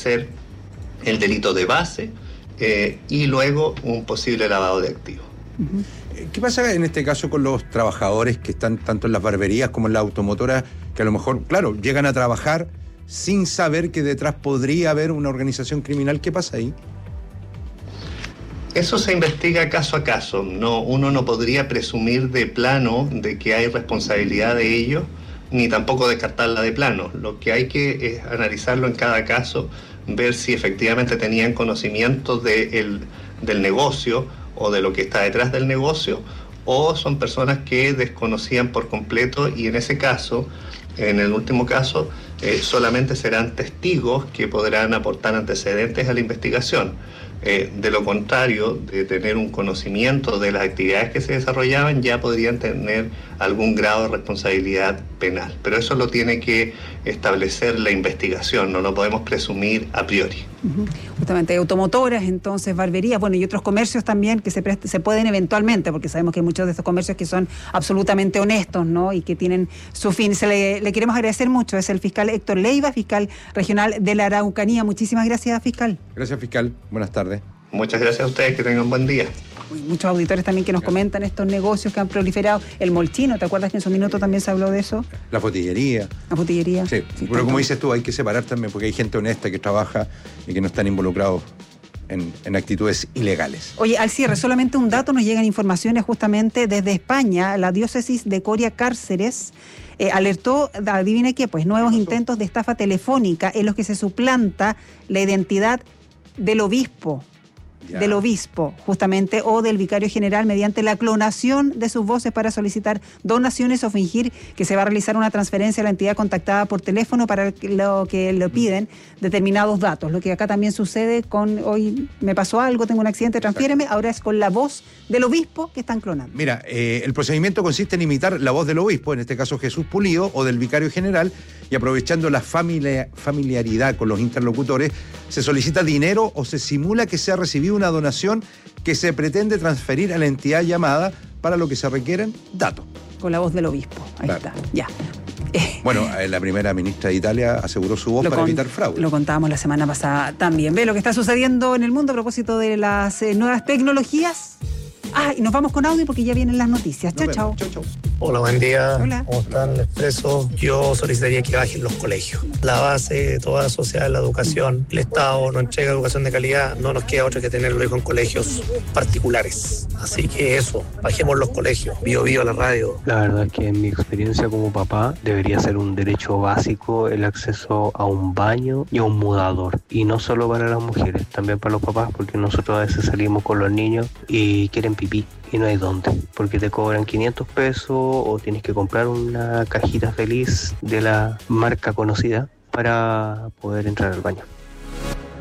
establecer el delito de base y luego un posible lavado de activos. ¿Qué pasa en este caso con los trabajadores que están tanto en las barberías como en las automotoras, que a lo mejor, claro, llegan a trabajar sin saber que detrás podría haber una organización criminal? ¿Qué pasa ahí? Eso se investiga caso a caso. Uno no podría presumir de plano de que hay responsabilidad de ellos, ni tampoco descartarla de plano. Lo que hay que es analizarlo en cada caso, ver si efectivamente tenían conocimiento del negocio o de lo que está detrás del negocio, o son personas que desconocían por completo, y en ese caso, en el último caso, solamente serán testigos que podrán aportar antecedentes a la investigación. De lo contrario, de tener un conocimiento de las actividades que se desarrollaban, ya podrían tener algún grado de responsabilidad penal. Pero eso lo tiene que establecer la investigación, no lo podemos presumir a priori. Justamente automotoras, entonces barberías, bueno, y otros comercios también que se pueden eventualmente, porque sabemos que hay muchos de estos comercios que son absolutamente honestos, ¿no? Y que tienen su fin. Le queremos agradecer mucho. Es el fiscal Héctor Leiva, fiscal regional de la Araucanía. Muchísimas gracias, fiscal. Gracias, fiscal. Buenas tardes. Muchas gracias a ustedes, que tengan un buen día. Muchos auditores también que nos comentan estos negocios que han proliferado. El molchino, ¿te acuerdas que en su minuto también se habló de eso? La botillería. La botillería. Sí, pero como dices tú, hay que separar también, porque hay gente honesta que trabaja y que no están involucrados en actitudes ilegales. Oye, al cierre, solamente un dato, nos llegan informaciones justamente desde España. La diócesis de Coria Cárceres alertó, adivine qué, pues nuevos intentos de estafa telefónica en los que se suplanta la identidad del obispo. Del obispo, justamente, o del vicario general, mediante la clonación de sus voces para solicitar donaciones o fingir que se va a realizar una transferencia a la entidad contactada por teléfono para lo que le piden determinados datos. Lo que acá también sucede con, hoy me pasó algo, tengo un accidente, transfiéreme, ahora es con la voz del obispo que están clonando. Mira, el procedimiento consiste en imitar la voz del obispo, en este caso Jesús Pulido, o del vicario general, y aprovechando la familiaridad con los interlocutores, se solicita dinero o se simula que se ha recibido una donación que se pretende transferir a la entidad llamada, para lo que se requieren datos. Con la voz del obispo, ahí claro. Está, ya. Bueno, la primera ministra de Italia aseguró su voz para evitar fraude. Lo contábamos la semana pasada también. Ve lo que está sucediendo en el mundo a propósito de las nuevas tecnologías. Y nos vamos con audio porque ya vienen las noticias. Chao. Hola, buen día. Hola. ¿Cómo están? Expreso. Yo solicitaría que bajen los colegios. La base de toda la sociedad es la educación. El Estado no entrega educación de calidad. No nos queda otra que tenerlo en colegios particulares. Así que eso, bajemos los colegios. Vivo la radio. La verdad es que en mi experiencia como papá debería ser un derecho básico el acceso a un baño y a un mudador. Y no solo para las mujeres, también para los papás, porque nosotros a veces salimos con los niños y quieren pipí y no hay dónde, porque te cobran 500 pesos o tienes que comprar una cajita feliz de la marca conocida para poder entrar al baño.